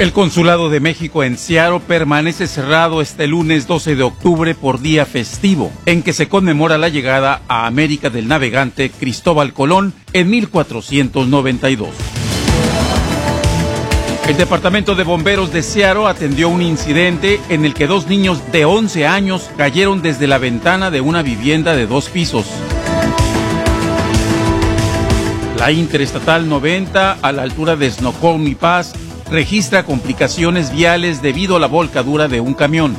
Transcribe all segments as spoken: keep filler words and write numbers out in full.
El Consulado de México en Seattle permanece cerrado este lunes doce de octubre por día festivo, en que se conmemora la llegada a América del navegante Cristóbal Colón en mil cuatrocientos noventa y dos. El Departamento de Bomberos de Seattle atendió un incidente en el que dos niños de once años cayeron desde la ventana de una vivienda de dos pisos. La Interestatal noventa, a la altura de Snoqualmie Pass, registra complicaciones viales debido a la volcadura de un camión.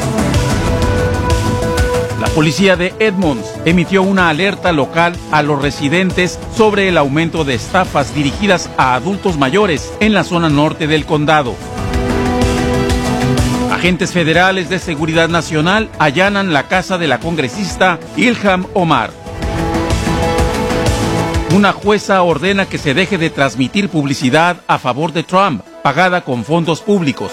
La policía de Edmonds emitió una alerta local a los residentes sobre el aumento de estafas dirigidas a adultos mayores en la zona norte del condado. Agentes federales de seguridad nacional allanan la casa de la congresista Ilhan Omar. Una jueza ordena que se deje de transmitir publicidad a favor de Trump, pagada con fondos públicos.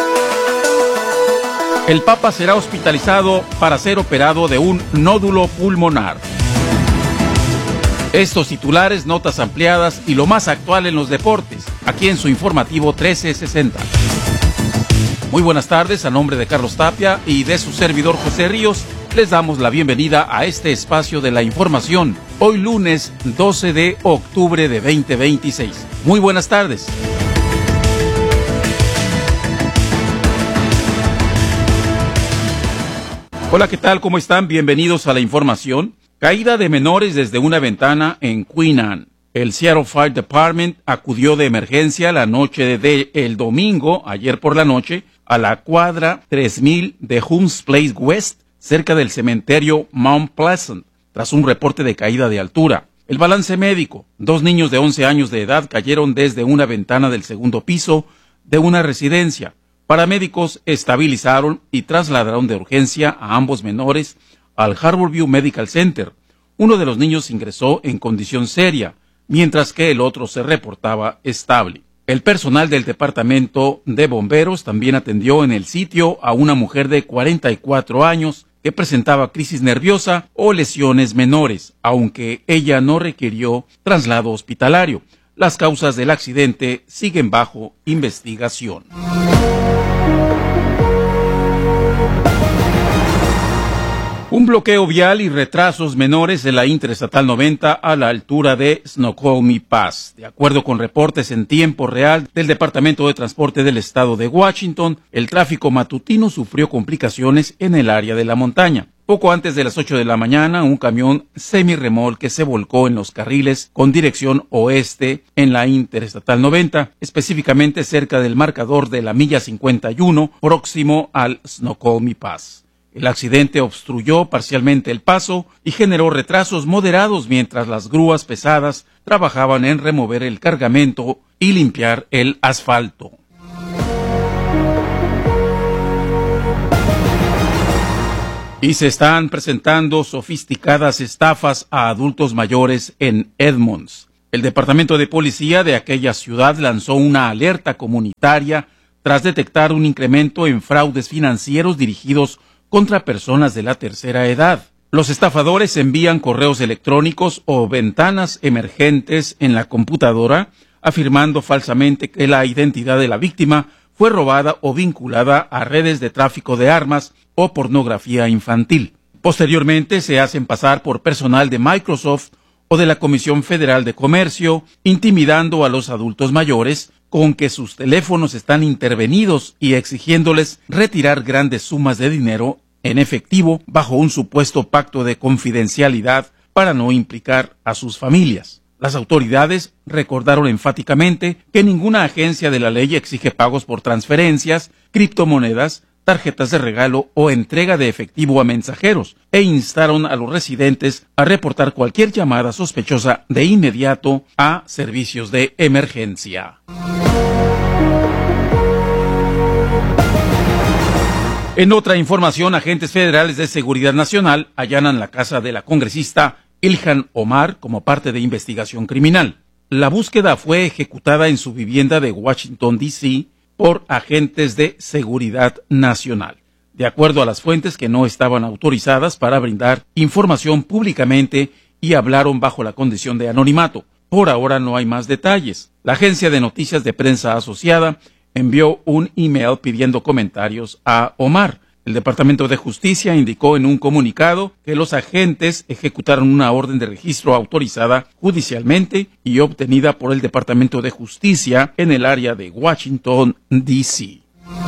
El Papa será hospitalizado para ser operado de un nódulo pulmonar. Estos titulares, notas ampliadas y lo más actual en los deportes, aquí en su informativo trece sesenta. Muy buenas tardes, a nombre de Carlos Tapia y de su servidor José Ríos, les damos la bienvenida a este espacio de la información, hoy lunes doce de octubre de veinte veintiséis. Muy buenas tardes. Hola, ¿qué tal? ¿Cómo están? Bienvenidos a la información. Caída de menores desde una ventana en Queen Anne. El Seattle Fire Department acudió de emergencia la noche de el domingo, ayer por la noche, a la cuadra tres mil de Humes Place West, cerca del cementerio Mount Pleasant, tras un reporte de caída de altura. El balance médico: dos niños de once años de edad cayeron desde una ventana del segundo piso de una residencia. Paramédicos estabilizaron y trasladaron de urgencia a ambos menores al Harborview Medical Center. Uno de los niños ingresó en condición seria, mientras que el otro se reportaba estable. El personal del Departamento de Bomberos también atendió en el sitio a una mujer de cuarenta y cuatro años que presentaba crisis nerviosa o lesiones menores, aunque ella no requirió traslado hospitalario. Las causas del accidente siguen bajo investigación. Un bloqueo vial y retrasos menores de la Interestatal noventa a la altura de Snoqualmie Pass. De acuerdo con reportes en tiempo real del Departamento de Transporte del Estado de Washington, el tráfico matutino sufrió complicaciones en el área de la montaña. Poco antes de las ocho de la mañana, un camión semirremolque se volcó en los carriles con dirección oeste en la Interestatal noventa, específicamente cerca del marcador de la milla cincuenta y uno, próximo al Snoqualmie Pass. El accidente obstruyó parcialmente el paso y generó retrasos moderados mientras las grúas pesadas trabajaban en remover el cargamento y limpiar el asfalto. Y se están presentando sofisticadas estafas a adultos mayores en Edmonds. El Departamento de Policía de aquella ciudad lanzó una alerta comunitaria tras detectar un incremento en fraudes financieros dirigidos contra personas de la tercera edad. Los estafadores envían correos electrónicos o ventanas emergentes en la computadora, afirmando falsamente que la identidad de la víctima fue robada o vinculada a redes de tráfico de armas o pornografía infantil. Posteriormente se hacen pasar por personal de Microsoft o de la Comisión Federal de Comercio, intimidando a los adultos mayores con que sus teléfonos están intervenidos y exigiéndoles retirar grandes sumas de dinero en efectivo bajo un supuesto pacto de confidencialidad para no implicar a sus familias. Las autoridades recordaron enfáticamente que ninguna agencia de la ley exige pagos por transferencias, criptomonedas, tarjetas de regalo o entrega de efectivo a mensajeros, e instaron a los residentes a reportar cualquier llamada sospechosa de inmediato a servicios de emergencia. En otra información, agentes federales de seguridad nacional allanan la casa de la congresista Ilhan Omar como parte de investigación criminal. La búsqueda fue ejecutada en su vivienda de Washington, D C por agentes de seguridad nacional, de acuerdo a las fuentes que no estaban autorizadas para brindar información públicamente y hablaron bajo la condición de anonimato. Por ahora no hay más detalles. La agencia de noticias de prensa asociada envió un email pidiendo comentarios a Omar. El Departamento de Justicia indicó en un comunicado que los agentes ejecutaron una orden de registro autorizada judicialmente y obtenida por el Departamento de Justicia en el área de Washington, D C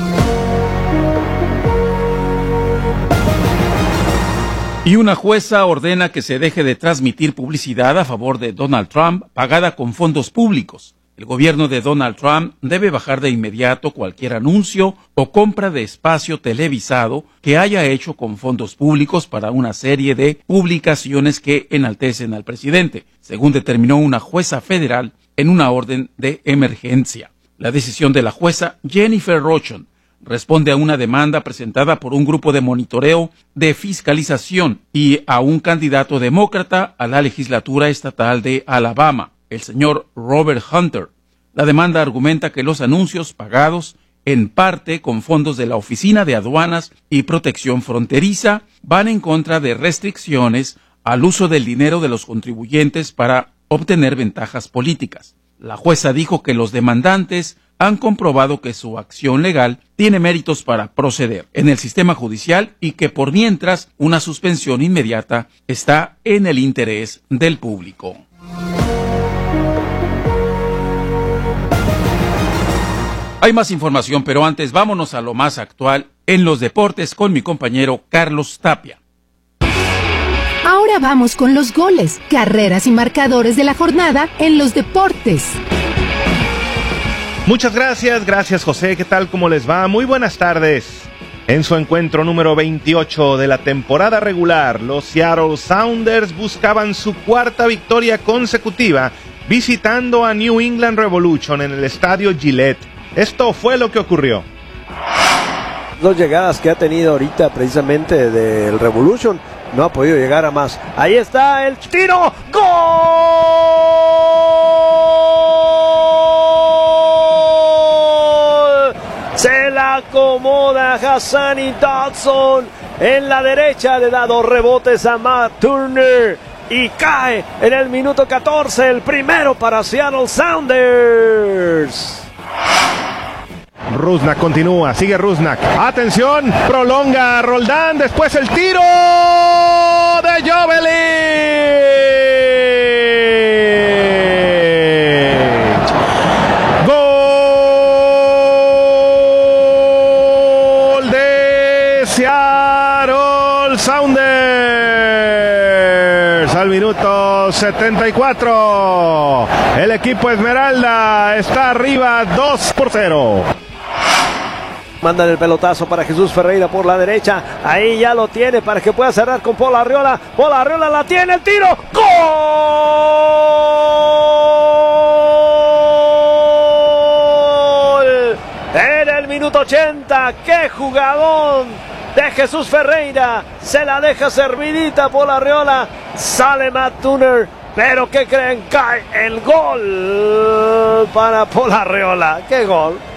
Y una jueza ordena que se deje de transmitir publicidad a favor de Donald Trump pagada con fondos públicos. El gobierno de Donald Trump debe bajar de inmediato cualquier anuncio o compra de espacio televisado que haya hecho con fondos públicos para una serie de publicaciones que enaltecen al presidente, según determinó una jueza federal en una orden de emergencia. La decisión de la jueza Jennifer Rochon responde a una demanda presentada por un grupo de monitoreo de fiscalización y a un candidato demócrata a la legislatura estatal de Alabama, el señor Robert Hunter. La demanda argumenta que los anuncios pagados, en parte con fondos de la Oficina de Aduanas y Protección Fronteriza, van en contra de restricciones al uso del dinero de los contribuyentes para obtener ventajas políticas. La jueza dijo que los demandantes han comprobado que su acción legal tiene méritos para proceder en el sistema judicial y que por mientras una suspensión inmediata está en el interés del público. Hay más información, pero antes vámonos a lo más actual en los deportes con mi compañero Carlos Tapia. Ahora vamos con los goles, carreras y marcadores de la jornada en los deportes. Muchas gracias, gracias José, ¿qué tal? ¿Cómo les va? Muy buenas tardes. En su encuentro número veintiocho de la temporada regular, los Seattle Sounders buscaban su cuarta victoria consecutiva visitando a New England Revolution en el estadio Gillette. Esto fue lo que ocurrió. Dos llegadas que ha tenido ahorita precisamente del Revolution, no ha podido llegar a más. Ahí está el tiro, ¡gol! Se la acomoda Hassani Dodson en la derecha, le da dos rebotes a Matt Turner y cae en el minuto catorce, el primero para Seattle Sounders. Rusnak continúa, sigue Rusnak. Atención, prolonga Roldán, después el tiro de Joveljic. Gol de Seattle Sounders al minuto setenta y cuatro. El equipo Esmeralda está arriba dos por cero. Mandan el pelotazo para Jesús Ferreira por la derecha. Ahí ya lo tiene para que pueda cerrar con Paul Arriola. Paul Arriola la tiene, el tiro. ¡Gol! En el minuto ochenta. ¡Qué jugadón de Jesús Ferreira! Se la deja servidita Paul Arriola. Sale Matt Turner. Pero ¿qué creen? Cae el gol para Paul Arriola. ¡Qué gol!